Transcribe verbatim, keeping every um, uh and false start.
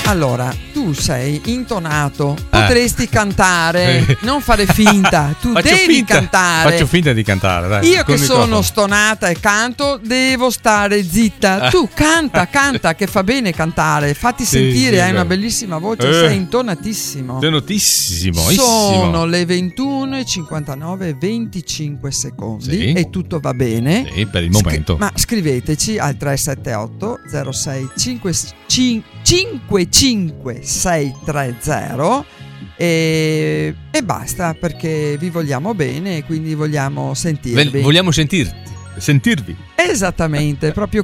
Allora, tu sei intonato, potresti eh. cantare, eh. non fare finta, tu Faccio devi finta, cantare. Faccio finta di cantare, dai. Io che sono microfono. stonata e canto, devo stare zitta. Eh. Tu canta, canta, che fa bene cantare. Fatti sì, sentire, sì, hai una bellissima voce, eh. sei intonatissimo. Intonatissimo. Sono le ventuno e cinquantanove e venticinque secondi sì. e tutto va bene. Sì, per il momento. Scri- ma scriveteci al tre sette otto zero sei cinque cinque cinque sei tre zero e, e basta, perché vi vogliamo bene e quindi vogliamo sentirvi. Vogliamo sentirti, sentirvi. Esattamente, proprio